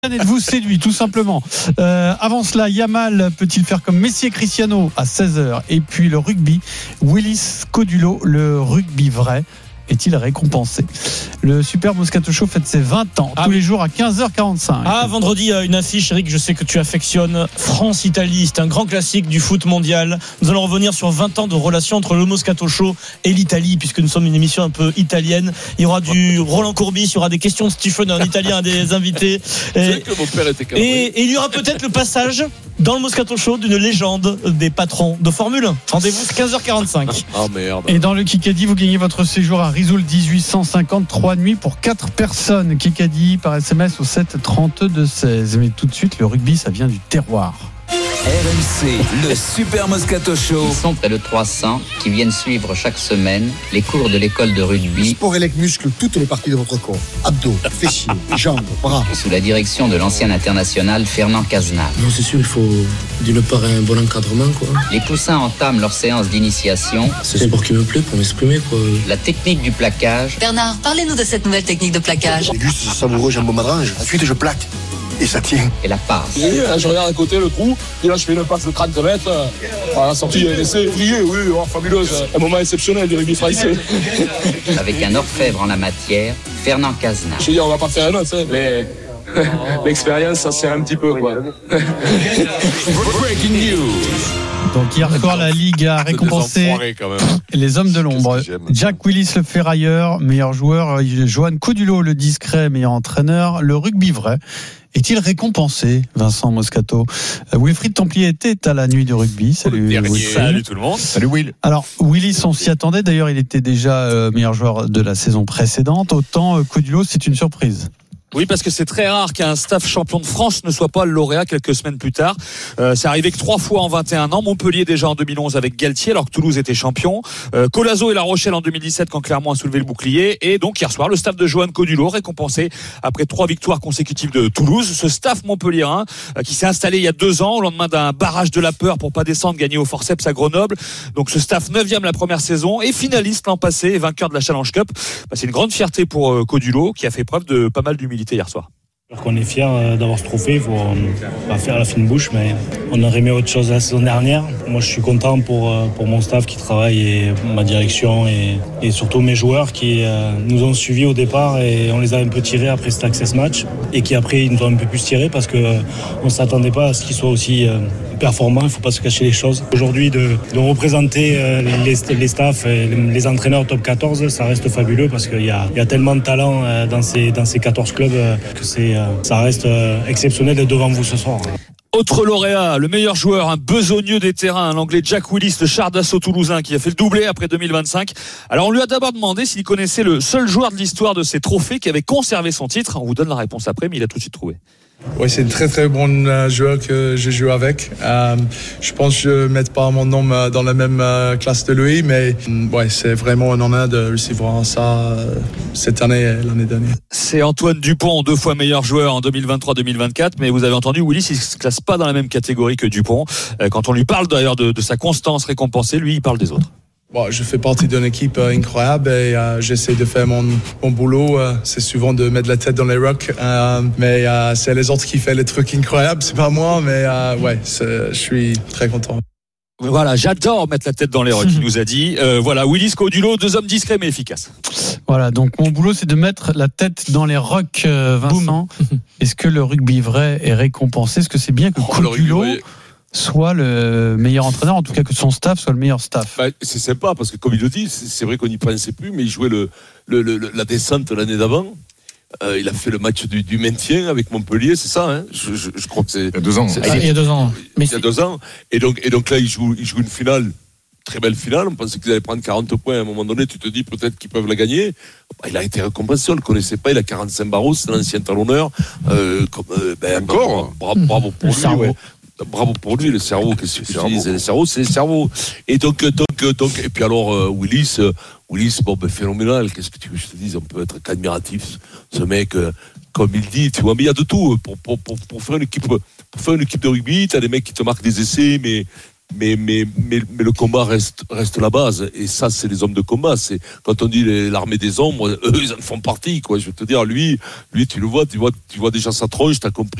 Êtes-vous séduit, tout simplement. Avant cela, Yamal peut-il faire comme Messi et Cristiano à 16h? Et puis le rugby, Willis Codulo, le rugby vrai, est-il récompensé? Le Super Moscato Show fête ses 20 ans, tous les jours à 15h45. Vendredi, une affiche, Eric, je sais que tu affectionnes. France-Italie, c'est un grand classique du foot mondial. Nous allons revenir sur 20 ans de relation entre le Moscato Show et l'Italie, puisque nous sommes une émission un peu italienne. Il y aura du Roland Courbis, il y aura des questions de Stephen, un italien, des invités. Et il y aura peut-être le passage dans le Moscato Show d'une légende des patrons de Formule 1. Rendez-vous 15h45. Oh merde. Et dans le Kikadi, vous gagnez votre séjour à Risoul 1850, 3 nuits pour 4 personnes. Kikadi par SMS au 7 32 16. Mais tout de suite, le rugby, ça vient du terroir. RMC, le Super Moscato Show. Ils sont près de 300 qui viennent suivre chaque semaine les cours de l'école de rugby. Sport élect muscle toutes les parties de votre corps. Abdos, fessiers, jambes, bras. Sous la direction de l'ancien international Fernand Cazenave. Non, c'est sûr, il faut d'une part un bon encadrement, quoi. Les poussins entament leur séance d'initiation. C'est un sport qui me plaît pour m'exprimer, quoi. La technique du plaquage. Bernard, parlez-nous de cette nouvelle technique de plaquage. Les gustes savoureux jambon madrange. Ensuite, je plaque. Et ça tient. Et la passe. Et là, je regarde à côté le trou, et là je fais une passe de 30 mètres. À la sortie, un essai vrillé, oui, fabuleuse. Un moment exceptionnel du rugby français. Avec un orfèvre en la matière, Fernand Cazenave. Je dis, on va pas faire un autre, mais l'expérience, ça sert un petit peu, quoi. Breaking news. Donc hier soir, la Ligue a récompensé les hommes de l'ombre. Jack Willis, le ferrailleur, meilleur joueur. Johan Codulo, le discret, meilleur entraîneur. Le rugby vrai est-il récompensé, Vincent Moscato? Wilfried Templier était à la nuit du rugby. Salut tout le monde. Salut Will. Alors Willis, on s'y attendait. D'ailleurs, il était déjà meilleur joueur de la saison précédente. Autant Codulo, c'est une surprise. Oui, parce que c'est très rare qu'un staff champion de France ne soit pas le lauréat quelques semaines plus tard. C'est arrivé que 3 fois en 21 ans. Montpellier déjà en 2011 avec Galtier, alors que Toulouse était champion. Colazo et La Rochelle en 2017 quand Clermont a soulevé le bouclier. Et donc hier soir, le staff de Johan Codulo récompensé après 3 victoires consécutives de Toulouse. Ce staff montpelliérain qui s'est installé il y a 2 ans au lendemain d'un barrage de la peur pour pas descendre, gagné au forceps à Grenoble. Donc ce staff 9e la première saison et finaliste l'an passé et vainqueur de la Challenge Cup. C'est une grande fierté pour Codulo qui a fait preuve de pas mal d'humilité hier soir. On est fiers d'avoir ce trophée, il faut pas faire la fine bouche, mais on aurait aimé autre chose la saison dernière. Moi je suis content pour mon staff qui travaille et ma direction et surtout mes joueurs qui nous ont suivis au départ et on les a un peu tirés après cet Access Match et qui après ils nous ont un peu plus tirés parce qu'on ne s'attendait pas à ce qu'ils soient aussi performants, il ne faut pas se cacher les choses. Aujourd'hui de représenter les staffs et les entraîneurs top 14, ça reste fabuleux parce qu'il y a tellement de talent dans ces 14 clubs que ça reste exceptionnel d'être devant vous ce soir. Autre lauréat, le meilleur joueur, un besogneux des terrains, l'anglais Jack Willis, le char d'assaut toulousain qui a fait le doublé après 2025. Alors on lui a d'abord demandé s'il connaissait le seul joueur de l'histoire de ces trophées qui avait conservé son titre. On vous donne la réponse après, mais il a tout de suite trouvé. Oui, c'est un très très bon joueur que je joue avec. Je pense que je ne mets pas mon nom dans la même classe de lui, mais ouais, c'est vraiment un honneur de recevoir ça cette année et l'année dernière. C'est Antoine Dupont, 2 fois meilleur joueur en 2023-2024, mais vous avez entendu, Willis, il ne se classe pas dans la même catégorie que Dupont. Quand on lui parle d'ailleurs de sa constance récompensée, lui, il parle des autres. Bon, je fais partie d'une équipe incroyable et j'essaie de faire mon boulot. C'est souvent de mettre la tête dans les rocks, mais c'est les autres qui font les trucs incroyables. C'est pas moi, mais ouais, je suis très content. Voilà, j'adore mettre la tête dans les rocks, il nous a dit. Voilà, Willis Codulo, 2 hommes discrets mais efficaces. Voilà, donc mon boulot c'est de mettre la tête dans les rocks, Vincent. Est-ce que le rugby vrai est récompensé? Est-ce que c'est bien que Codulo soit le meilleur entraîneur, en tout cas que son staff soit le meilleur staff? C'est sympa parce que comme il le dit, c'est vrai qu'on n'y pensait plus, mais il jouait la descente l'année d'avant. Il a fait le match du maintien avec Montpellier, c'est ça, hein? Je crois que c'est. Il y a 2 ans. Il y a 2 ans. Mais il y a 2 ans. Et donc là, il joue une finale. Très belle finale, on pensait qu'ils allaient prendre 40 points à un moment donné, tu te dis peut-être qu'ils peuvent la gagner. Il a été récompensé, on ne le connaissait pas, il a 45 barreaux, c'est l'ancien talonneur. Encore bravo pour lui, ouais. Bravo pour lui, le cerveau, qu'est-ce que tu dis? Le cerveau, c'est le cerveau. Et donc et puis alors, Willis, phénoménal, qu'est-ce que tu veux que je te dise? On peut être qu'admiratif, ce mec, comme il dit, tu vois, mais il y a de tout. Pour faire une équipe de rugby, t'as des mecs qui te marquent des essais, mais mais le combat reste la base. Et ça, c'est les hommes de combat. C'est quand on dit l'armée des ombres, eux, ils en font partie, quoi. Je veux te dire, lui, tu le vois, tu vois déjà sa tronche, t'as compris.